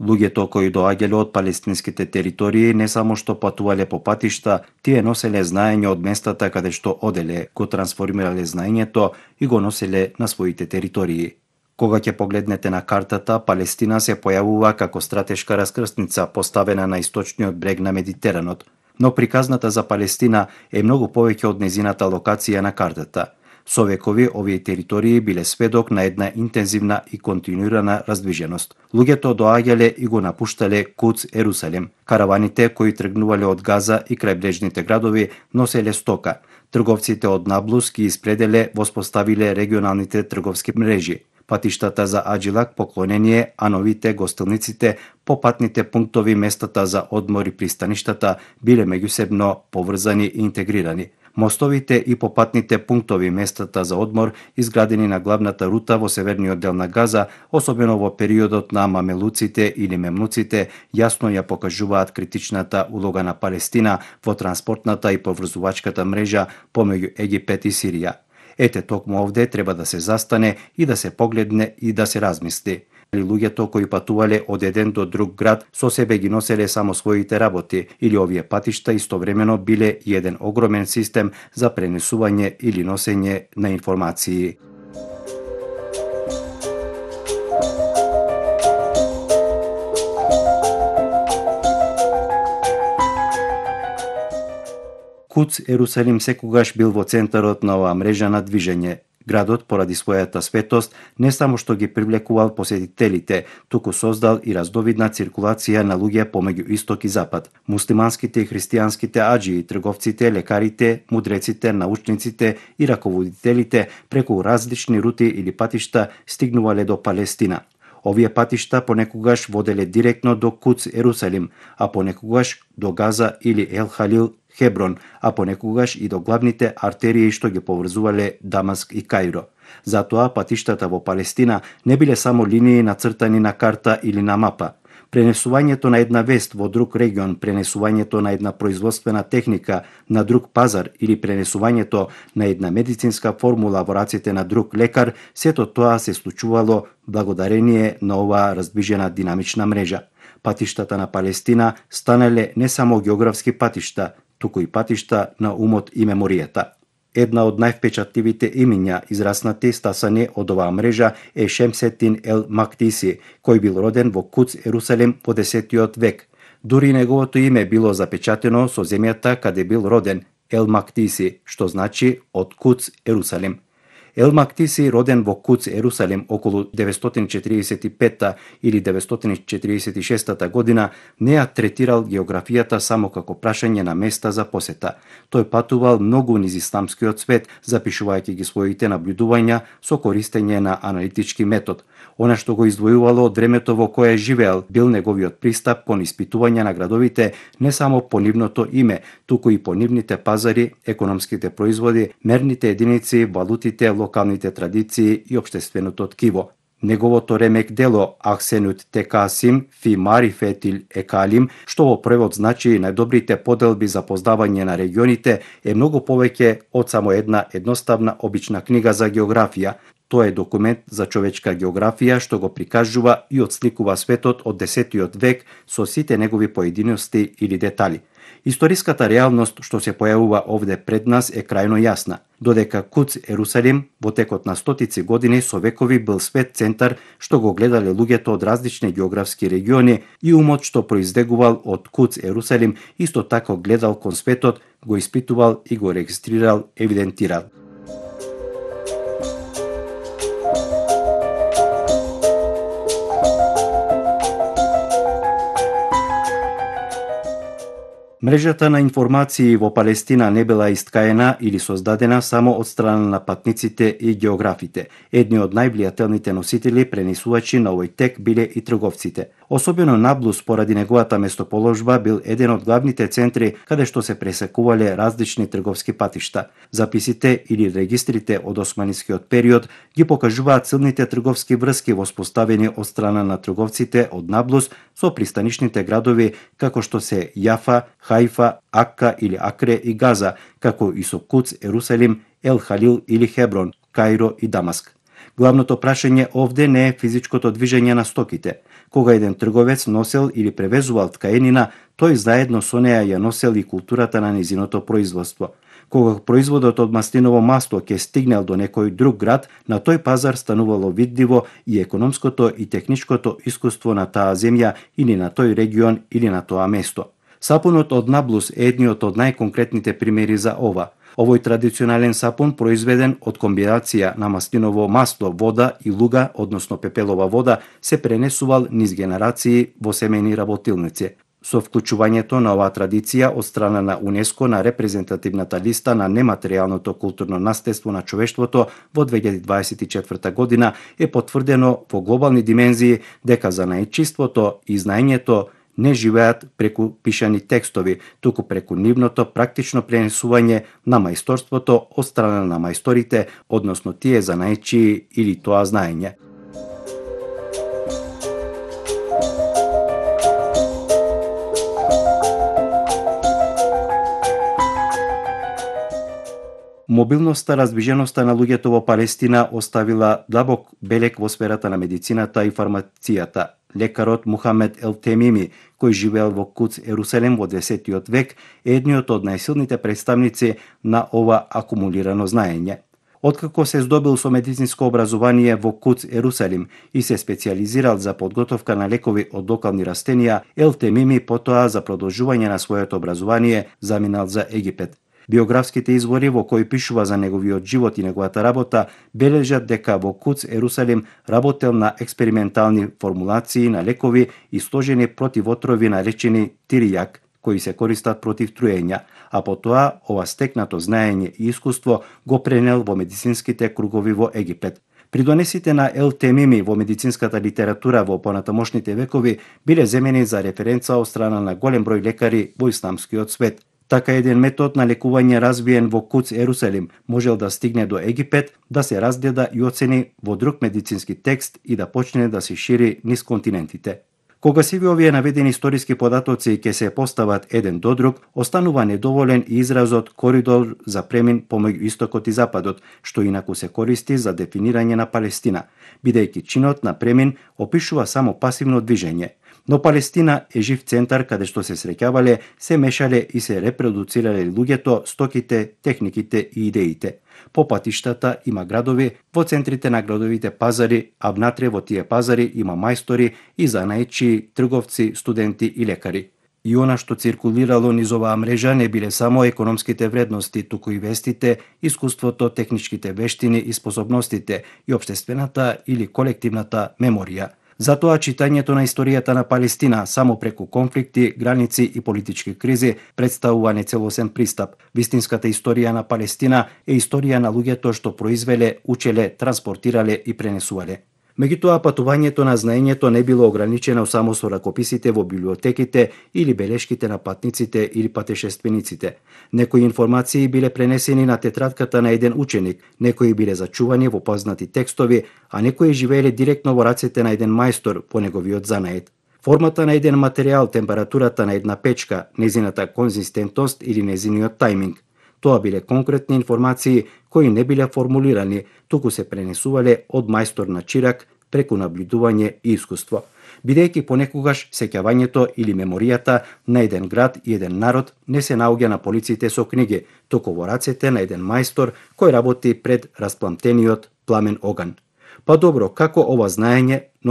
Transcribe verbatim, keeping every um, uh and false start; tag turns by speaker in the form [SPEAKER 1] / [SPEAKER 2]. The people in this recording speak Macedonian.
[SPEAKER 1] Луѓето кои доаѓале од палестинските територии не само што патувале по патишта, тие носеле знаење од местата каде што оделе, го трансформирале знаењето и го носеле на своите територии. Кога ќе погледнете на картата, Палестина се појавува како стратешка раскрсница поставена на источниот брег на Медитеранот, но приказната за Палестина е многу повеќе од незината локација на картата. Со векови овие територии биле сведок на една интензивна и континуирана раздвиженост. Луѓето доаѓале и го напуштале Куц Ерусалим. Караваните кои тргнувале од Газа и крајбрежните градови носеле стока. Трговците од Наблус ги испределе, воспоставиле регионалните трговски мрежи. Патиштата за Аджилак, поклонение, а новите гостилниците, попатните пунктови, местата за одмор и пристаништата биле меѓусебно поврзани и интегрирани. Мостовите и попатните пунктови, местата за одмор, изградени на главната рута во северниот дел на Газа, особено во периодот на мамелуците или мемнуците, јасно ја покажуваат критичната улога на Палестина во транспортната и поврзувачката мрежа помеѓу Египет и Сирија. Ете, токму овде треба да се застане и да се погледне и да се размисли. Луѓето кои патувале од еден до друг град со себе ги носеле само своите работи, или овие патишта истовремено биле и еден огромен систем за пренесување или носење на информации. Куц Ерусалим секогаш бил во центарот на оваа мрежа на движење. Градот, поради својата светост, не само што ги привлекувал посетителите, туку создал и раздовидна циркулација на луѓе помеѓу исток и запад. Муслиманските и христијанските аџии, трговците, лекарите, мудреците, научниците и раководителите преку различни рути или патишта стигнувале до Палестина. Овие патишта понекогаш воделе директно до Куц Ерусалим, а понекогаш до Газа или Ел Халил, Хеброн, а понекогаш и до главните артерии што ги поврзувале Дамаск и Каиро. Затоа патиштата во Палестина не биле само линии нацртани на карта или на мапа. Пренесувањето на една вест во друг регион, пренесувањето на една производствена техника на друг пазар или пренесувањето на една медицинска формула во раците на друг лекар, сето тоа се случувало благодарение на оваа раздвижена динамична мрежа. Патиштата на Палестина станале не само географски патишта, туку и патишта на умот и меморијата. Една од највпечатливите имиња израснати стасани од оваа мрежа е Шемсетин Ел Мактиси, кој бил роден во Куц Ерусалим во десетиот век. Дури неговото име било запечатено со земјата каде бил роден, Ел Мактиси, што значи од Куц Ерусалим. Ел Мактиси, роден во Куц Ерусалим околу деветстотини четиридесет и петта или деветстотини четиридесет и шеста година, не ја третирал географијата само како прашање на места за посета. Тој патувал многу низ исламскиот свет, запишувајќи ги своите наблюдувања со користење на аналитички метод. Она што го издвојувало од времето во кое живеел бил неговиот пристап кон испитување на градовите не само по нивното име, туку и по нивните пазари, економските производи, мерните единици, валутите, локалните традиции и општественото ткиво. Неговото ремек дело Ахсенут Текасим фи Марифетил Екалим, што во превод значи најдобрите поделби за познавање на регионите, е многу повеќе од само една едноставна обична книга за географија. Тоа е документ за човечка географија што го прикажува и отсликува светот од десетиот век со сите негови поединости или детали. Историската реалност што се појавува овде пред нас е крајно јасна. Додека Куц Ерусалим во текот на стотици години со векови бил свет центар што го гледале луѓето од различни географски региони, и умот што произлегувал од Куц Ерусалим исто така гледал кон светот, го испитувал и го регистрирал, евидентирал. Мрежата на информации во Палестина не била искаена или создадена само од страна на патниците и географите. Едни од највлијателните носители, пренесувачи на овој тек биле и трговците. Особено Наблус, поради неговата местоположба, бил еден од главните центри каде што се пресекувале различни трговски патишта. Записите или регистрите од османискиот период ги покажуваат силните трговски врски воспоставени од страна на трговците од Наблус со пристанишните градови како што се Јафа, Хајфа, Акка или Акре и Газа, како и со Куц Ерусалим, Ел Халил или Хеброн, Каиро и Дамаск. Главното прашање овде не е физичкото движење на стоките. Кога еден трговец носел или превезувал ткаенина, тој заедно со неа ја носел и културата на незиното производство. Кога производот од маслиново масло ќе стигнел до некој друг град, на тој пазар станувало видливо и економското и техничкото искуство на таа земја или на тој регион или на тоа место. Сапунот од Наблус е едниот од најконкретните примери за ова. Овој традиционален сапун произведен од комбинација на маслиново масло, вода и луга, односно пепелова вода, се пренесувал низ генерации во семејни работилници. Со вклучувањето на оваа традиција од страна на УНЕСКО на репрезентативната листа на нематеријалното културно наследство на човештвото во две илјади дваесет и четврта година е потврдено во глобални димензии дека занаетчиството и знаењето не живеат преку пишани текстови, туку преку нивното практично пренесување на мајсторството од страна на мајсторите, односно тие занаетчии или тоа знаење. Мобилноста, раздвиженоста на луѓето во Палестина оставила длабок белег во сферата на медицината и фармацијата. Лекарот Мухамед Ел Темими, кој живеел во Куц, Ерусалим во десетиот век, е едниот од најсилните представници на ова акумулирано знаење. Откако се здобил со медицинско образование во Куц, Ерусалим и се специализирал за подготовка на лекови од локални растенија, Ел Темими потоа за продолжување на своето образование заминал за Египет. Биографските извори во кои пишува за неговиот живот и неговата работа бележат дека во Куц, Ерусалим, работел на експериментални формулации на лекови и сложени против отрови наречени тиријак, кои се користат против труења, а потоа ова стекнато знаење и искуство го пренел во медицинските кругови во Египет. Придонесите на Ел Темими во медицинската литература во понатамошните векови биле земени за референца од страна на голем број лекари во исламскиот свет. Така еден метод на лекување развиен во Куц, Ерусалим, можел да стигне до Египет, да се разгледа и оцени во друг медицински текст и да почне да се шири низ континентите. Кога сиви овие наведени историски податоци ќе се постават еден до друг, останува недоволен и изразот коридор за премин помеѓу истокот и западот, што инаку се користи за дефинирање на Палестина, бидејќи чинот на премин опишува само пасивно движење. Но Палестина е жив центар каде што се среќавале, се мешале и се репродуцирале луѓето, стоките, техниките и идеите. По патиштата има градови, во центрите на градовите пазари, а внатре во тие пазари има мајстори и занаетчии, трговци, студенти и лекари. И она што циркулирало низ оваа мрежа не биле само економските вредности, туку и вестите, искуството, техничките вештини и способностите и општествената или колективната меморија. Затоа читањето на историјата на Палестина само преку конфликти, граници и политички кризи представува нецелосен пристап. Вистинската историја на Палестина е историја на луѓето што произвеле, учеле, транспортирале и пренесувале. Меѓутоа, патувањето на знаењето не било ограничено само со ракописите во библиотеките или белешките на патниците или патешествениците. Некои информации биле пренесени на тетрадката на еден ученик, некои биле зачувани во познати текстови, а некои живееле директно во рацете на еден мајстор по неговиот занает. Формата на еден материјал, температурата на една печка, незината конзистентност или незиниот тајминг. Тоа биле конкретни информации кои не биле формулирани, туку се пренесувале од мајстор на чирак преку наблюдување и искуство. Бидејќи понекогаш сеќавањето или меморијата на еден град и еден народ не се наоѓа на полиците со книги, туку во рацете на еден мајстор кој работи пред распламтениот пламен оган. Па добро, како ова знаење